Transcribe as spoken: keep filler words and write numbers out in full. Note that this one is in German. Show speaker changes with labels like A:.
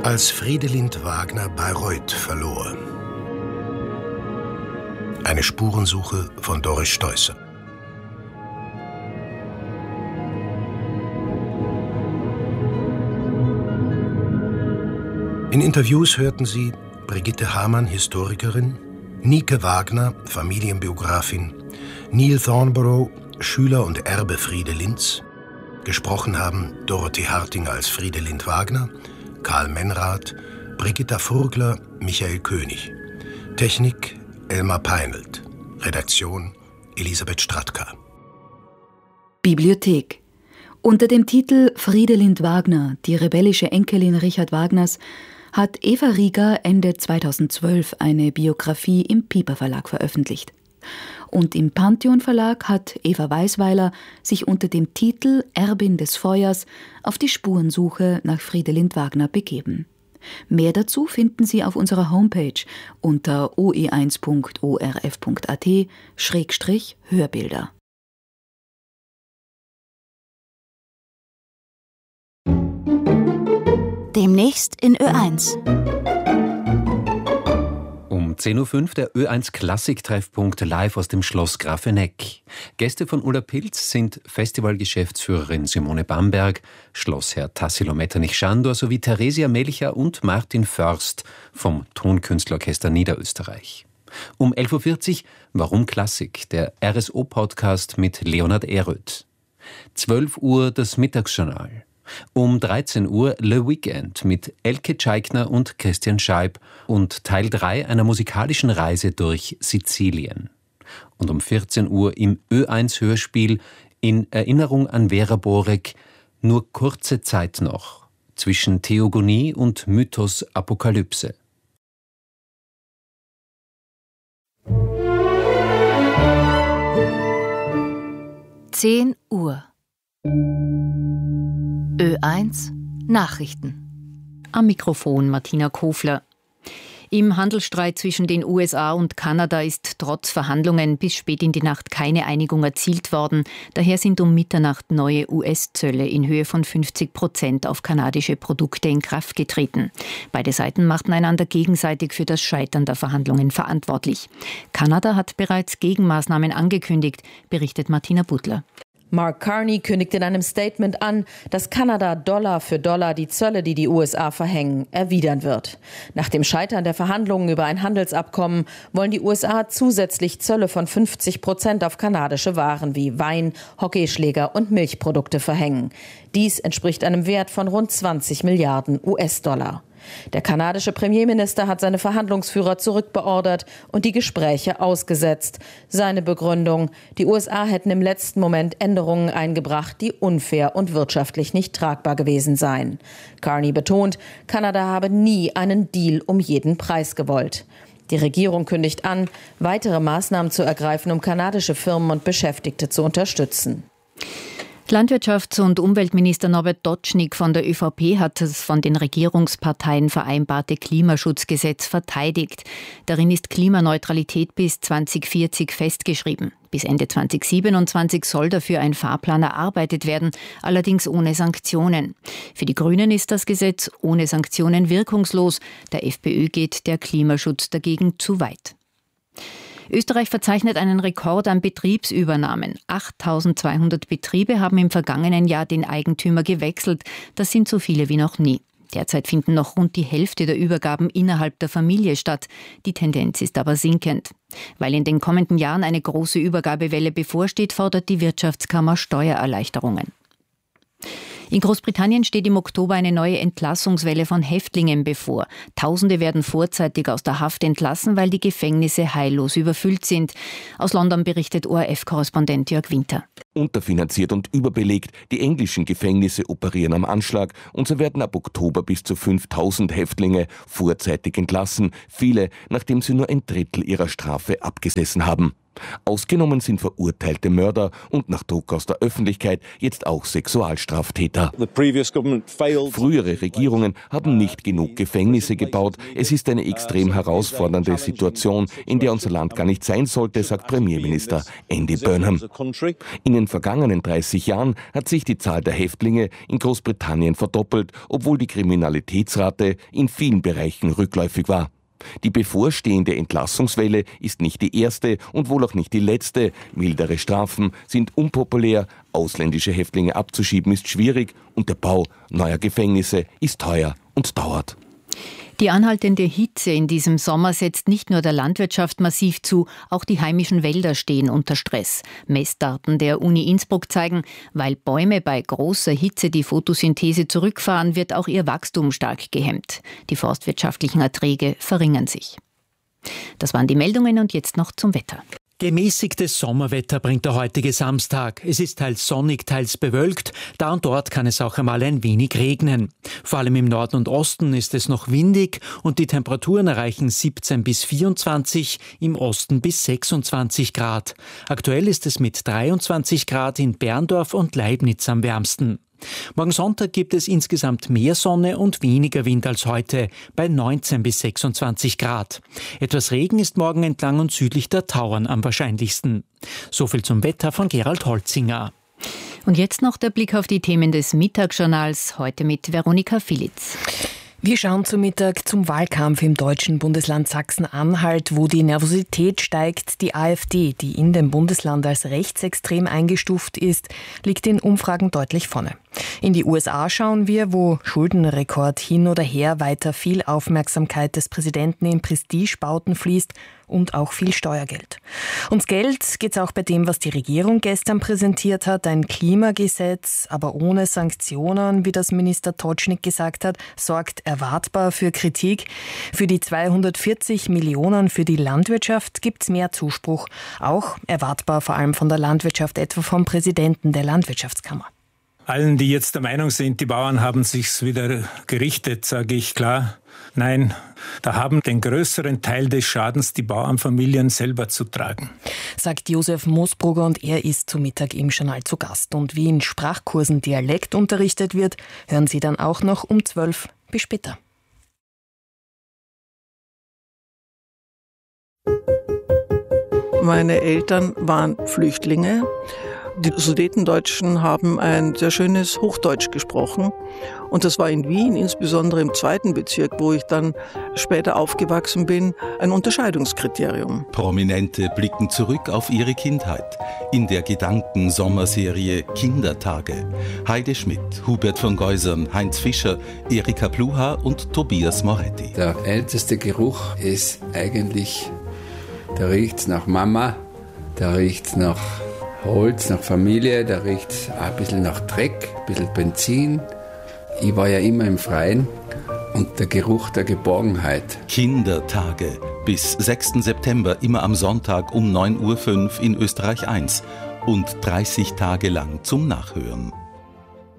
A: Als Friedelind Wagner Bayreuth verlor. Eine Spurensuche von Doris Steußer. In Interviews hörten Sie Brigitte Hamann, Historikerin, Nike Wagner, Familienbiografin, Neil Thornborough, Schüler und Erbe Friedelinds. Gesprochen haben Dorothee Hartinger als Friedelind Wagner, Karl Menrath, Brigitta Furgler, Michael König. Technik Elmar Peinelt. Redaktion Elisabeth Stratka.
B: Bibliothek. Unter dem Titel Friedelind Wagner, die rebellische Enkelin Richard Wagners, hat Eva Rieger Ende zweitausendzwölf eine Biografie im Piper Verlag veröffentlicht. Und im Pantheon Verlag hat Eva Weisweiler sich unter dem Titel Erbin des Feuers auf die Spurensuche nach Friedelind Wagner begeben. Mehr dazu finden Sie auf unserer Homepage unter o e eins punkt o r f punkt a t Schrägstrich Hörbilder.
C: Demnächst in Ö eins.
D: Um zehn Uhr fünf der Ö eins Klassik-Treffpunkt live aus dem Schloss Grafeneck. Gäste von Ulla Pilz sind Festivalgeschäftsführerin Simone Bamberg, Schlossherr Tassilo Metternich-Schandor sowie Theresia Melcher und Martin Först vom Tonkünstlerorchester Niederösterreich. Um elf Uhr vierzig Warum Klassik, der R S O-Podcast mit Leonhard Eröth. zwölf Uhr das Mittagsjournal. Um dreizehn Uhr Le Weekend mit Elke Tscheikner und Christian Scheib und Teil drei einer musikalischen Reise durch Sizilien. Und um vierzehn Uhr im Ö eins Hörspiel in Erinnerung an Vera Borek Nur kurze Zeit noch zwischen Theogonie und Mythos Apokalypse.
C: zehn Uhr. Ö eins Nachrichten.
E: Am Mikrofon Martina Kofler. Im Handelsstreit zwischen den U S A und Kanada ist trotz Verhandlungen bis spät in die Nacht keine Einigung erzielt worden. Daher sind um Mitternacht neue U S-Zölle in Höhe von fünfzig Prozent auf kanadische Produkte in Kraft getreten. Beide Seiten machten einander gegenseitig für das Scheitern der Verhandlungen verantwortlich. Kanada hat bereits Gegenmaßnahmen angekündigt, berichtet Martina Butler.
F: Mark Carney kündigt in einem Statement an, dass Kanada Dollar für Dollar die Zölle, die die U S A verhängen, erwidern wird. Nach dem Scheitern der Verhandlungen über ein Handelsabkommen wollen die U S A zusätzlich Zölle von fünfzig Prozent auf kanadische Waren wie Wein, Hockeyschläger und Milchprodukte verhängen. Dies entspricht einem Wert von rund zwanzig Milliarden U S-Dollar. Der kanadische Premierminister hat seine Verhandlungsführer zurückbeordert und die Gespräche ausgesetzt. Seine Begründung: Die U S A hätten im letzten Moment Änderungen eingebracht, die unfair und wirtschaftlich nicht tragbar gewesen seien. Carney betont, Kanada habe nie einen Deal um jeden Preis gewollt. Die Regierung kündigt an, weitere Maßnahmen zu ergreifen, um kanadische Firmen und Beschäftigte zu unterstützen.
E: Landwirtschafts- und Umweltminister Norbert Dotschnig von der ÖVP hat das von den Regierungsparteien vereinbarte Klimaschutzgesetz verteidigt. Darin ist Klimaneutralität bis zweitausendvierzig festgeschrieben. Bis Ende zweitausendsiebenundzwanzig soll dafür ein Fahrplan erarbeitet werden, allerdings ohne Sanktionen. Für die Grünen ist das Gesetz ohne Sanktionen wirkungslos. Der FPÖ geht der Klimaschutz dagegen zu weit. Österreich verzeichnet einen Rekord an Betriebsübernahmen. achttausendzweihundert Betriebe haben im vergangenen Jahr den Eigentümer gewechselt. Das sind so viele wie noch nie. Derzeit finden noch rund die Hälfte der Übergaben innerhalb der Familie statt. Die Tendenz ist aber sinkend. Weil in den kommenden Jahren eine große Übergabewelle bevorsteht, fordert die Wirtschaftskammer Steuererleichterungen. In Großbritannien steht im Oktober eine neue Entlassungswelle von Häftlingen bevor. Tausende werden vorzeitig aus der Haft entlassen, weil die Gefängnisse heillos überfüllt sind. Aus London berichtet O R F-Korrespondent Jörg Winter.
G: Unterfinanziert und überbelegt, die englischen Gefängnisse operieren am Anschlag und so werden ab Oktober bis zu fünftausend Häftlinge vorzeitig entlassen. Viele, nachdem sie nur ein Drittel ihrer Strafe abgesessen haben. Ausgenommen sind verurteilte Mörder und nach Druck aus der Öffentlichkeit jetzt auch Sexualstraftäter. Frühere Regierungen haben nicht genug Gefängnisse gebaut. Es ist eine extrem herausfordernde Situation, in der unser Land gar nicht sein sollte, sagt Premierminister Andy Burnham. In den vergangenen dreißig Jahren hat sich die Zahl der Häftlinge in Großbritannien verdoppelt, obwohl die Kriminalitätsrate in vielen Bereichen rückläufig war. Die bevorstehende Entlassungswelle ist nicht die erste und wohl auch nicht die letzte. Mildere Strafen sind unpopulär, ausländische Häftlinge abzuschieben ist schwierig und der Bau neuer Gefängnisse ist teuer und dauert.
E: Die anhaltende Hitze in diesem Sommer setzt nicht nur der Landwirtschaft massiv zu, auch die heimischen Wälder stehen unter Stress. Messdaten der Uni Innsbruck zeigen, weil Bäume bei großer Hitze die Photosynthese zurückfahren, wird auch ihr Wachstum stark gehemmt. Die forstwirtschaftlichen Erträge verringern sich. Das waren die Meldungen und jetzt noch zum Wetter.
H: Gemäßigtes Sommerwetter bringt der heutige Samstag. Es ist teils sonnig, teils bewölkt. Da und dort kann es auch einmal ein wenig regnen. Vor allem im Norden und Osten ist es noch windig und die Temperaturen erreichen siebzehn bis vierundzwanzig, im Osten bis sechsundzwanzig Grad. Aktuell ist es mit dreiundzwanzig Grad in Berndorf und Leibniz am wärmsten. Morgen Sonntag gibt es insgesamt mehr Sonne und weniger Wind als heute, bei neunzehn bis sechsundzwanzig Grad. Etwas Regen ist morgen entlang und südlich der Tauern am wahrscheinlichsten. Soviel zum Wetter von Gerald Holzinger.
E: Und jetzt noch der Blick auf die Themen des Mittagsjournals, heute mit Veronika Filitz.
I: Wir schauen zum Mittag zum Wahlkampf im deutschen Bundesland Sachsen-Anhalt, wo die Nervosität steigt. Die AfD, die in dem Bundesland als rechtsextrem eingestuft ist, liegt in Umfragen deutlich vorne. In die U S A schauen wir, wo Schuldenrekord hin oder her weiter viel Aufmerksamkeit des Präsidenten in Prestigebauten fließt und auch viel Steuergeld. Ums Geld geht's auch bei dem, was die Regierung gestern präsentiert hat. Ein Klimagesetz, aber ohne Sanktionen, wie das Minister Totschnig gesagt hat, sorgt erwartbar für Kritik. Für die zweihundertvierzig Millionen für die Landwirtschaft gibt's mehr Zuspruch. Auch erwartbar vor allem von der Landwirtschaft, etwa vom Präsidenten der Landwirtschaftskammer.
J: Allen, die jetzt der Meinung sind, die Bauern haben sich's wieder gerichtet, sage ich klar, nein, da haben den größeren Teil des Schadens die Bauernfamilien selber zu tragen.
I: Sagt Josef Moosbrugger und er ist zu Mittag im Journal zu Gast. Und wie in Sprachkursen Dialekt unterrichtet wird, hören Sie dann auch noch um zwölf. Bis später.
K: Meine Eltern waren Flüchtlinge. Die Sudetendeutschen haben ein sehr schönes Hochdeutsch gesprochen. Und das war in Wien, insbesondere im zweiten Bezirk, wo ich dann später aufgewachsen bin, ein Unterscheidungskriterium.
L: Prominente blicken zurück auf ihre Kindheit in der Gedanken-Sommerserie Kindertage. Heide Schmidt, Hubert von Geusern, Heinz Fischer, Erika Pluha und Tobias Moretti.
M: Der älteste Geruch ist eigentlich, da riecht's nach Mama, da riecht's nach Holz, nach Familie, da riecht es ein bisschen nach Dreck, ein bisschen Benzin. Ich war ja immer im Freien und der Geruch der Geborgenheit.
L: Kindertage. Bis sechsten September immer am Sonntag um neun Uhr fünf in Österreich eins und dreißig Tage lang zum Nachhören.